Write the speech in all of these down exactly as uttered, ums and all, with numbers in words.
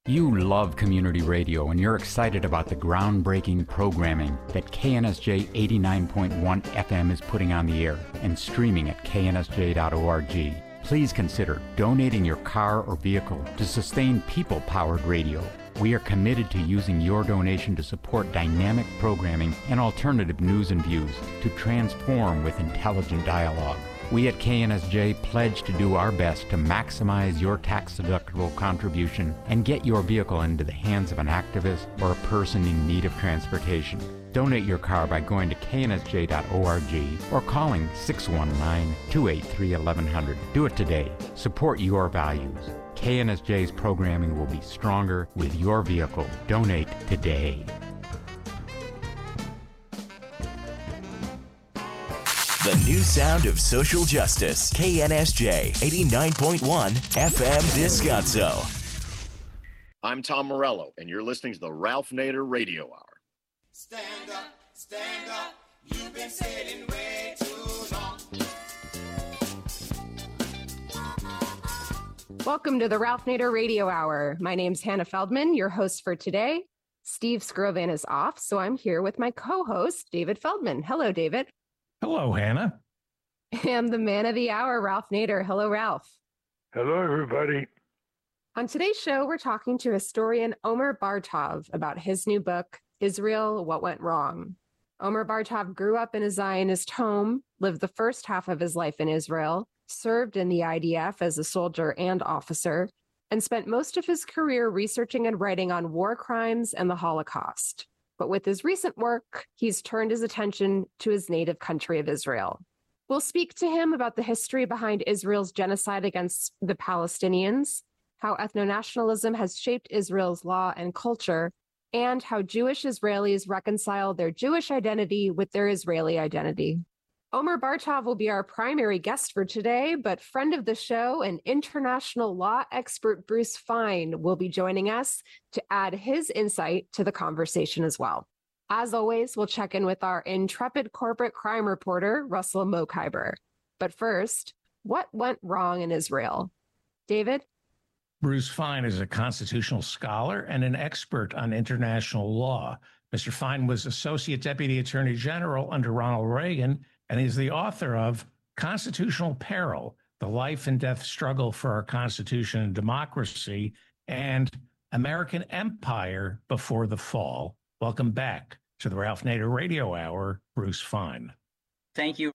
You love community radio and you're excited about the groundbreaking programming that K N S J eighty-nine point one F M is putting on the air and streaming at k n s j dot org. Please consider donating your car or vehicle to sustain people-powered radio. We are committed to using your donation to support dynamic programming and alternative news and views to transform with intelligent dialogue. We at K N S J pledge to do our best to maximize your tax-deductible contribution and get your vehicle into the hands of an activist or a person in need of transportation. Donate your car by going to k n s j dot org or calling six one nine, two eight three, one one zero zero. Do it today. Support your values. K N S J's programming will be stronger with your vehicle. Donate today. The new sound of social justice. K N S J eighty-nine point one F M Descanso. I'm Tom Morello, and you're listening to the Ralph Nader Radio Hour. Stand up, stand up. You've been sailing way too long. Welcome to the Ralph Nader Radio Hour. My name's Hannah Feldman, your host for today. Steve Skrovan is off, so I'm here with my co-host, David Feldman. Hello, David. Hello, Hannah. And the man of the hour, Ralph Nader. Hello, Ralph. Hello, everybody. On today's show, we're talking to historian Omer Bartov about his new book, Israel, What Went Wrong. Omer Bartov grew up in a Zionist home, lived the first half of his life in Israel, served in the I D F as a soldier and officer, and spent most of his career researching and writing on war crimes and the Holocaust. But with his recent work, he's turned his attention to his native country of Israel. We'll speak to him about the history behind Israel's genocide against the Palestinians, how ethno-nationalism has shaped Israel's law and culture, and how Jewish Israelis reconcile their Jewish identity with their Israeli identity. Omer Bartov will be our primary guest for today, but friend of the show and international law expert Bruce Fein will be joining us to add his insight to the conversation as well. As always, we'll check in with our intrepid corporate crime reporter, Russell Mokhiber. But first, what went wrong in Israel? David? Bruce Fein is a constitutional scholar and an expert on international law. Mister Fein was Associate Deputy Attorney General under Ronald Reagan, and he's the author of Constitutional Peril, The Life and Death Struggle for Our Constitution and Democracy, and American Empire Before the Fall. Welcome back to the Ralph Nader Radio Hour, Bruce Fein. Thank you.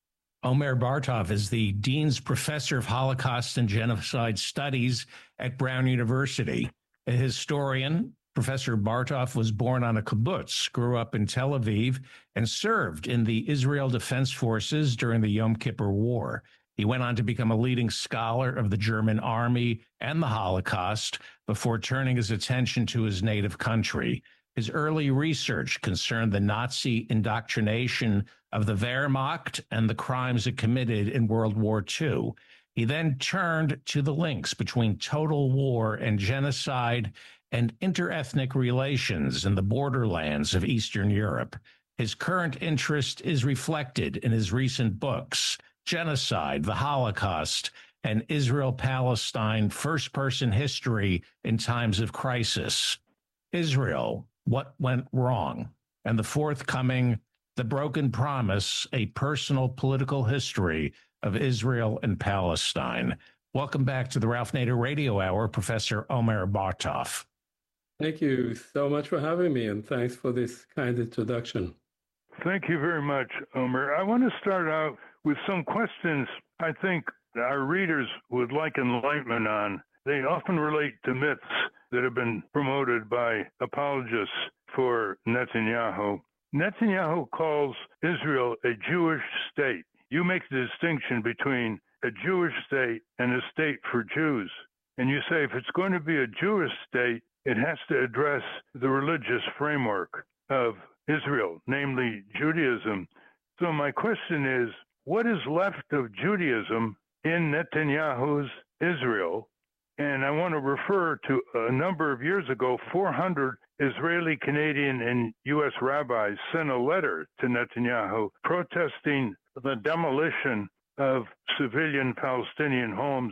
Omer Bartov is the Dean's Professor of Holocaust and Genocide Studies at Brown University. A historian, Professor Bartov was born on a kibbutz, grew up in Tel Aviv, and served in the Israel Defense Forces during the Yom Kippur War. He went on to become a leading scholar of the German army and the Holocaust before turning his attention to his native country. His early research concerned the Nazi indoctrination of the Wehrmacht and the crimes it committed in World War Two. He then turned to the links between total war and genocide and interethnic relations in the borderlands of Eastern Europe. His current interest is reflected in his recent books, Genocide, the Holocaust, and Israel-Palestine First-Person History in Times of Crisis. Israel, What Went Wrong? And the forthcoming The Broken Promise, A Personal Political History of Israel and Palestine. Welcome back to the Ralph Nader Radio Hour, Professor Omer Bartov. Thank you so much for having me, and thanks for this kind introduction. Thank you very much, Omer. I want to start out with some questions I think our readers would like enlightenment on. They often relate to myths that have been promoted by apologists for Netanyahu. Netanyahu calls Israel a Jewish state. You make the distinction between a Jewish state and a state for Jews. And you say if it's going to be a Jewish state, it has to address the religious framework of Israel, namely Judaism. So my question is, what is left of Judaism in Netanyahu's Israel? And I want to refer to a number of years ago, four hundred Israeli, Canadian, and U S rabbis sent a letter to Netanyahu protesting the demolition of civilian Palestinian homes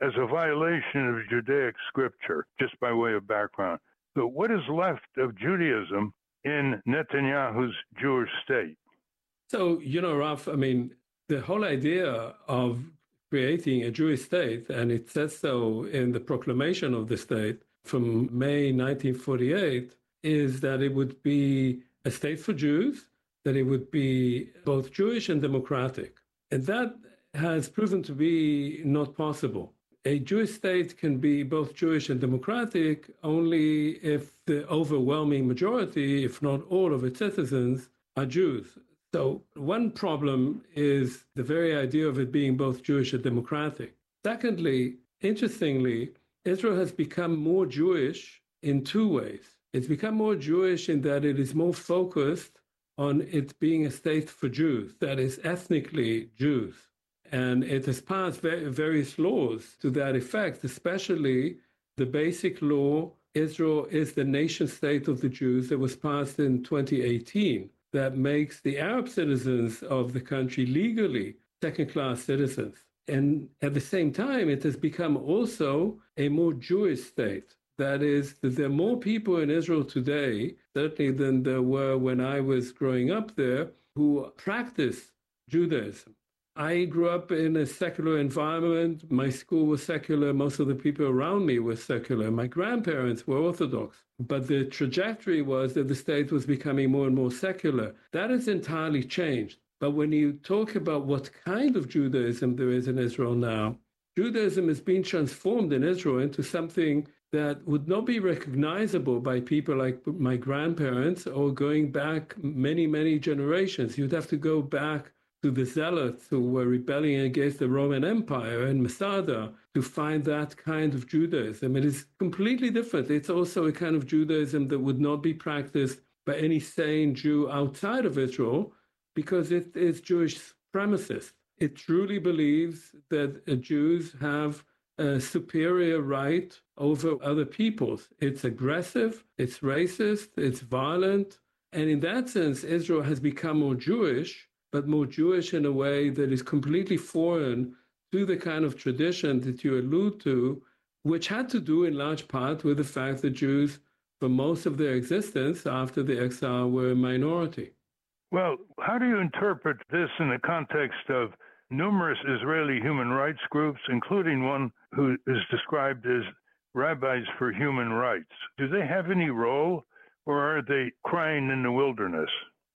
as a violation of Judaic scripture, just by way of background. So what is left of Judaism in Netanyahu's Jewish state? So, you know, Ralph, I mean, the whole idea of creating a Jewish state, and it says so in the proclamation of the state from May nineteen forty-eight, is that it would be a state for Jews, that it would be both Jewish and democratic. And that has proven to be not possible. A Jewish state can be both Jewish and democratic only if the overwhelming majority, if not all of its citizens, are Jews. So one problem is the very idea of it being both Jewish and democratic. Secondly, interestingly, Israel has become more Jewish in two ways. It's become more Jewish in that it is more focused on it being a state for Jews, that is ethnically Jews. And it has passed various laws to that effect, especially the basic law, Israel is the nation state of the Jews, that was passed in twenty eighteen, that makes the Arab citizens of the country legally second-class citizens. And at the same time, it has become also a more Jewish state. That is, that there are more people in Israel today, certainly than there were when I was growing up there, who practice Judaism. I grew up in a secular environment. My school was secular. Most of the people around me were secular. My grandparents were Orthodox. But the trajectory was that the state was becoming more and more secular. That has entirely changed. But when you talk about what kind of Judaism there is in Israel now, Judaism has been transformed in Israel into something that would not be recognizable by people like my grandparents or going back many, many generations. You'd have to go back to the Zealots who were rebelling against the Roman Empire and Masada to find that kind of Judaism. It is completely different. It's also a kind of Judaism that would not be practiced by any sane Jew outside of Israel because it is Jewish supremacist. It truly believes that Jews have a superior right over other peoples. It's aggressive, it's racist, it's violent. And in that sense, Israel has become more Jewish, but more Jewish in a way that is completely foreign to the kind of tradition that you allude to, which had to do in large part with the fact that Jews, for most of their existence after the exile, were a minority. Well, how do you interpret this in the context of numerous Israeli human rights groups, including one who is described as Rabbis for Human Rights? Do they have any role, or are they crying in the wilderness?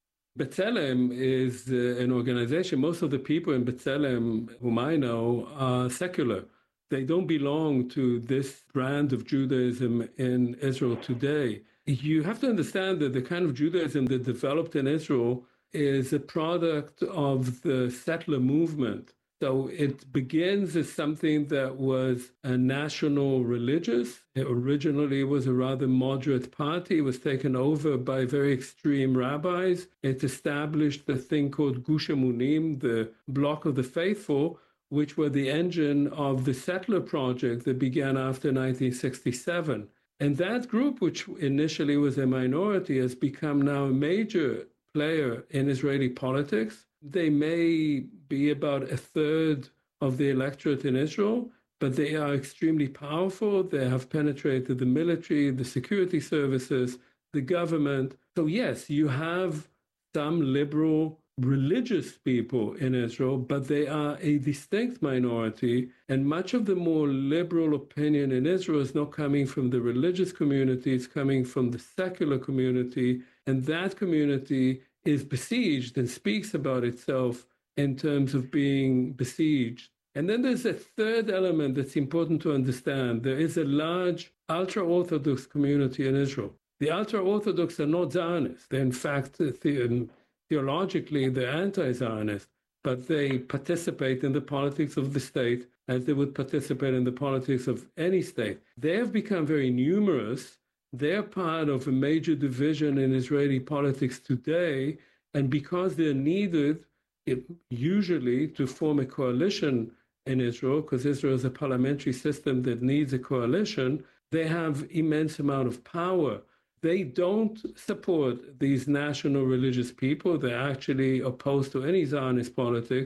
B'Tselem is uh, an organization. Most of the people in B'Tselem, whom I know, are secular. They don't belong to this brand of Judaism in Israel today. You have to understand that the kind of Judaism that developed in Israel is a product of the settler movement. So it begins as something that was a national religious. It originally was a rather moderate party. It was taken over by very extreme rabbis. It established a thing called Gush Emunim, the Bloc of the Faithful, which were the engine of the settler project that began after nineteen sixty-seven. And that group, which initially was a minority, has become now a major player in Israeli politics. They may be about a third of the electorate in Israel, but they are extremely powerful. They have penetrated the military, the security services, the government. So yes, you have some liberal religious people in Israel, but they are a distinct minority. And much of the more liberal opinion in Israel is not coming from the religious community, it's coming from the secular community. And that community is besieged and speaks about itself in terms of being besieged. And then there's a third element that's important to understand. There is a large ultra-Orthodox community in Israel. The ultra-Orthodox are not Zionists. They're in fact, the, theologically, they're anti-Zionist, but they participate in the politics of the state as they would participate in the politics of any state. They have become very numerous. They're part of a major division in Israeli politics today, and because they're needed it, usually to form a coalition in Israel, because Israel is a parliamentary system that needs a coalition, they have immense amount of power. They don't support these national religious people. They're actually opposed to any Zionist politics,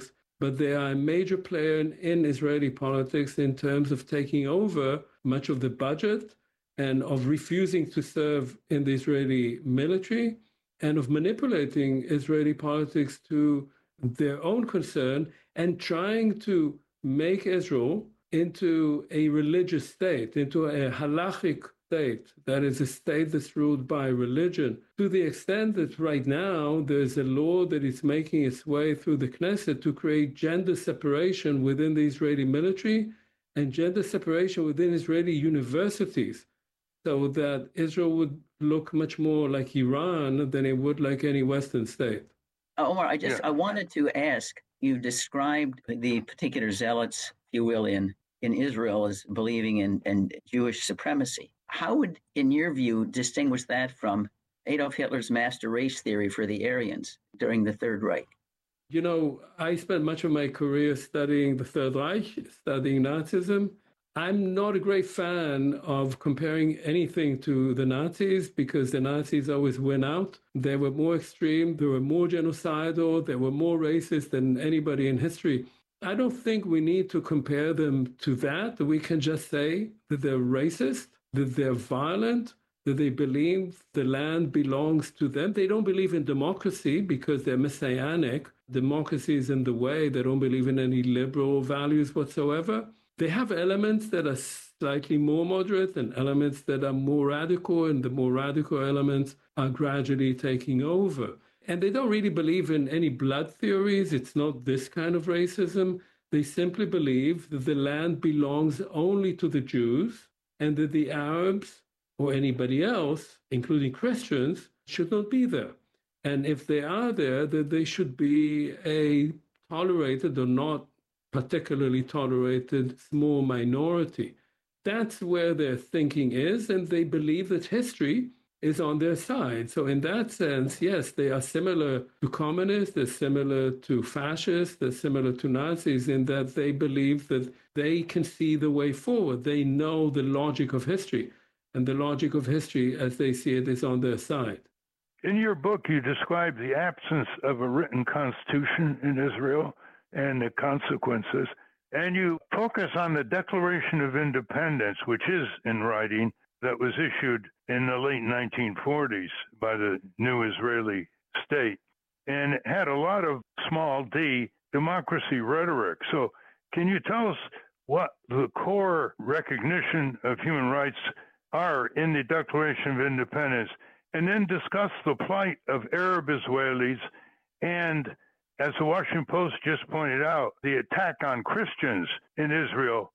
but they are a major player in, in Israeli politics in terms of taking over much of the budget and of refusing to serve in the Israeli military and of manipulating Israeli politics to their own concern and trying to make Israel into a religious state, into a halachic state, that is a state that's ruled by religion, to the extent that right now there's a law that is making its way through the Knesset to create gender separation within the Israeli military and gender separation within Israeli universities, so that Israel would look much more like Iran than it would like any Western state. Uh, Omar, I just Yeah. I wanted to ask, you described the particular zealots, if you will, in, in Israel as believing in, in Jewish supremacy. How would, in your view, distinguish that from Adolf Hitler's master race theory for the Aryans during the Third Reich? You know, I spent much of my career studying the Third Reich, studying Nazism. I'm not a great fan of comparing anything to the Nazis because the Nazis always win out. They were more extreme, they were more genocidal, they were more racist than anybody in history. I don't think we need to compare them to that. We can just say that they're racist, that they're violent, that they believe the land belongs to them. They don't believe in democracy because they're messianic. Democracy is in the way. They don't believe in any liberal values whatsoever. They have elements that are slightly more moderate and elements that are more radical, and the more radical elements are gradually taking over. And they don't really believe in any blood theories. It's not this kind of racism. They simply believe that the land belongs only to the Jews and that the Arabs or anybody else, including Christians, should not be there. And if they are there, that they should be a tolerated or not particularly tolerated small minority. That's where their thinking is, and they believe that history is on their side. So in that sense, yes, they are similar to communists, they're similar to fascists, they're similar to Nazis in that they believe that they can see the way forward. They know the logic of history, and the logic of history, as they see it, is on their side. In your book, you describe the absence of a written constitution in Israel and the consequences. And you focus on the Declaration of Independence, which is in writing, that was issued in the late nineteen forties by the new Israeli state. And it had a lot of small d democracy rhetoric. So can you tell us what the core recognition of human rights are in the Declaration of Independence, and then discuss the plight of Arab Israelis and, as the Washington Post just pointed out, the attack on Christians in Israel